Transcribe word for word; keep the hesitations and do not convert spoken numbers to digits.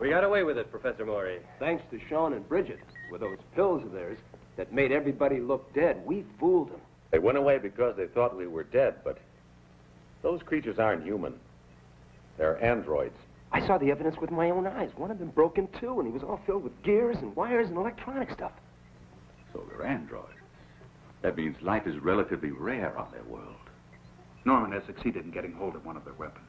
We got away with it, Professor Maury. Thanks to Sean and Bridget, with those pills of theirs that made everybody look dead. We fooled them. They went away because they thought we were dead, but those creatures aren't human. They're androids. I saw the evidence with my own eyes. One of them broke in two, and he was all filled with gears and wires and electronic stuff. So they're androids. That means life is relatively rare on their world. Norman has succeeded in getting hold of one of their weapons.